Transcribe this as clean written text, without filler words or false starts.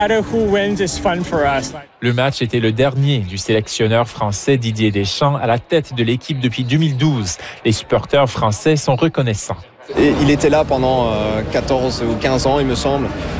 Le match était le dernier du sélectionneur français Didier Deschamps à la tête de l'équipe depuis 2012. Les supporters français sont reconnaissants. Et il était là pendant 14 ou 15 ans, il me semble.